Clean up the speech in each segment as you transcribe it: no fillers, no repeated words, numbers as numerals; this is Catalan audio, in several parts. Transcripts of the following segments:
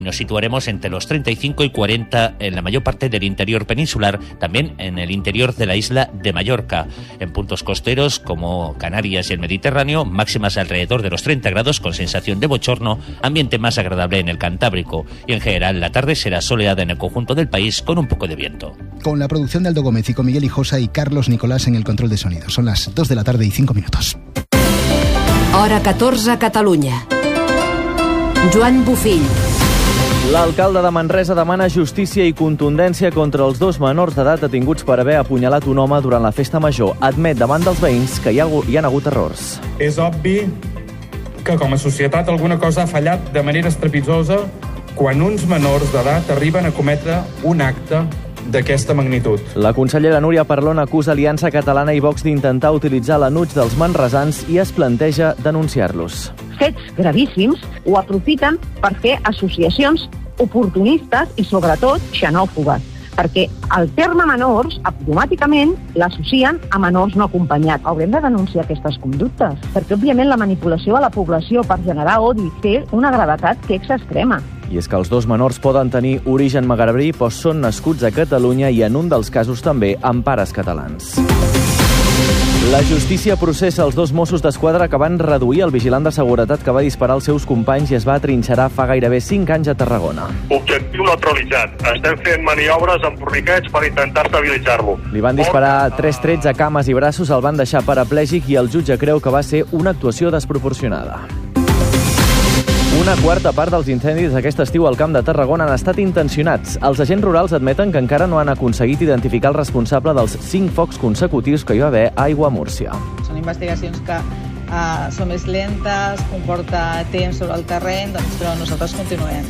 Nos situaremos entre los 35 y 40 en la mayor parte del interior peninsular, también en el interior de la isla de Mallorca. En puntos costeros como Canarias y el Mediterráneo, máximas alrededor de los 30 grados con sensación de bochorno, ambiente más agradable en el Cantábrico. Y en general la tarde será soleada en el conjunto del país con un poco de viento. Con la producción de Aldo Gómez y con Miguel Hijosa y Carlos Nicolás en el control de sonido. Son las 2 de la tarde y 5 minutos. Hora 14 a Catalunya. Joan Bofill. L'alcalde de Manresa demana justícia i contundència contra els 2 menors d'edat detinguts per haver apunyalat un home durant la festa major. Admet davant dels veïns que hi han hagut errors. És obvi que com a societat alguna cosa ha fallat de manera estrepitosa quan uns menors d'edat arriben a cometre un acte d'aquesta magnitud. La consellera Núria Parlon acusa Aliança Catalana i Vox d'intentar utilitzar l'enuig dels manresans i es planteja denunciar-los. Fets gravíssims ho aprofiten per fer associacions oportunistes i, sobretot, xenòfobes, perquè el terme menors automàticament l'associen a menors no acompanyats. Haurem de denunciar aquestes conductes, perquè, òbviament, la manipulació a la població per generar odi té una gravetat que és extrema. I és que els 2 menors poden tenir origen magrebí, però són nascuts a Catalunya i, en un dels casos, també amb pares catalans. La justícia processa els 2 Mossos d'Esquadra que van reduir el vigilant de seguretat que va disparar als seus companys i es va atrinxerar fa gairebé 5 anys a Tarragona. Objectiu neutralitzat. Estem fent maniobres amb torniquets per intentar estabilitzar-lo. Li van disparar 3 trets a cames i braços, el van deixar paraplègic i el jutge creu que va ser una actuació desproporcionada. Una quarta part dels incendis d'aquest estiu al Camp de Tarragona han estat intencionats. Els agents rurals admeten que encara no han aconseguit identificar el responsable dels 5 focs consecutius que hi va haver a Aiguamúrcia. Són investigacions que són més lentes, comporta temps sobre el terreny, però nosaltres continuem.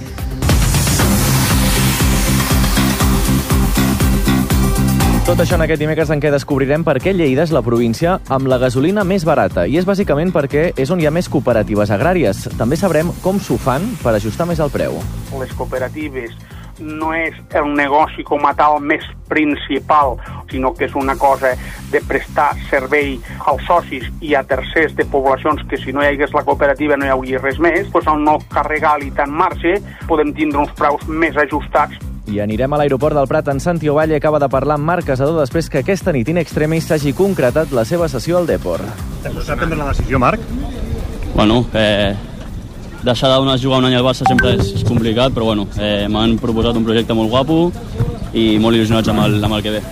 Tot això en aquest dimecres en què descobrirem per què Lleida és la província amb la gasolina més barata. I és bàsicament perquè és on hi ha més cooperatives agràries. També sabrem com s'ho fan per ajustar més el preu. Les cooperatives no és el negoci com a tal més principal, sinó que és una cosa de prestar servei als socis i a tercers de poblacions que si no hi hagués la cooperativa no hi hauria res més. Doncs al no carregar-li tant marge podem tindre uns preus més ajustats. I anirem a l'aeroport del Prat. En Santi Ovalle acaba de parlar amb Marc Casador després que aquesta nit in extremis s'hagi concretat la seva sessió al Depor. T'ha costat prendre la decisió, Marc? Bueno, deixar de jugar un any al Barça sempre és complicat, però bueno, m'han proposat un projecte molt guapo i molt il·lusionats amb el que ve.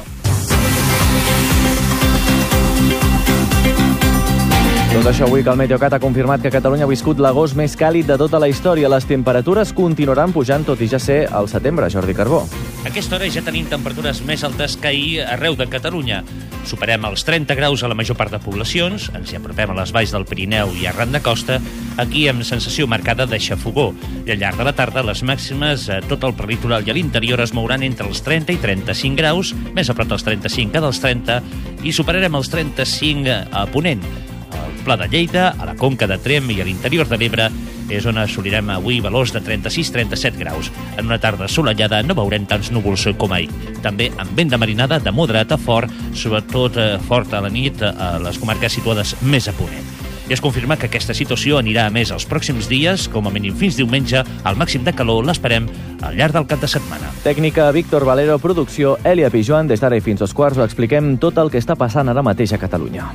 Tot això avui que el Meteocat ha confirmat que Catalunya ha viscut l'agost més càlid de tota la història. Les temperatures continuaran pujant, tot i ja ser al setembre, Jordi Carbó. A aquesta hora ja tenim temperatures més altes que ahir arreu de Catalunya. Superem els 30 graus a la major part de poblacions, ens hi apropem a les valls del Pirineu i arran de costa, aquí amb sensació marcada de xafogó. I al llarg de la tarda les màximes a tot el prelitoral i a l'interior es mouran entre els 30 i 35 graus, més a prop dels 35 que dels 30, i superarem els 35 a Ponent. Al Pla de Lleida, a la Conca de Tremp i a l'interior de l'Ebre és on assolirem avui valors de 36-37 graus. En una tarda assolellada no veurem tants núvols com ahir. També amb vent de marinada de moderat a fort, sobretot fort a la nit a les comarques situades més a ponent. I es confirma que aquesta situació anirà a més els pròxims dies, com a mínim fins diumenge. El màxim de calor l'esperem al llarg del cap de setmana. Tècnica Víctor Valero, producció Elia Pijoan. Des d'ara i fins als quarts ho expliquem tot el que està passant ara mateix a Catalunya.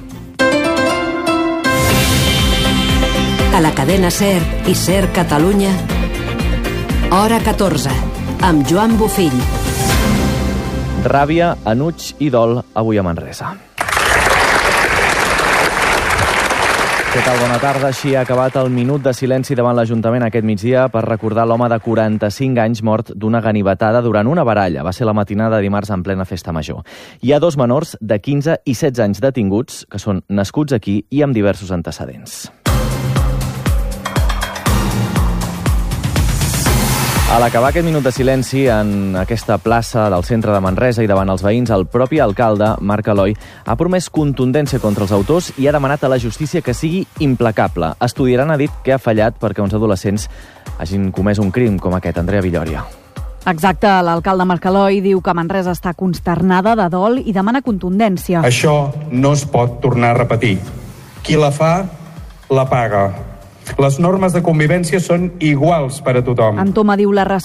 A la cadena SER i SER Catalunya, Hora 14, amb Joan Bofill. Ràbia, enuig i dol avui a Manresa. Què tal? Bona tarda. Així ha acabat el minut de silenci davant l'Ajuntament aquest migdia per recordar l'home de 45 anys mort d'una ganivetada durant una baralla. Va ser la matinada de dimarts en plena festa major. Hi ha 2 menors de 15 i 16 anys detinguts que són nascuts aquí i amb diversos antecedents. A l'acabar aquest minut de silenci en aquesta plaça del centre de Manresa i davant els veïns, el propi alcalde, Marc Aloi, ha promès contundència contra els autors i ha demanat a la justícia que sigui implacable. Estudiaran, ha dit, que ha fallat perquè uns adolescents hagin comès un crim com aquest. Andrea Villòria. Exacte, l'alcalde Marc Aloi diu que Manresa està consternada de dol i demana contundència. Això no es pot tornar a repetir. Qui la fa, la paga. Les normes de convivència són iguals per a tothom. En Toma diu la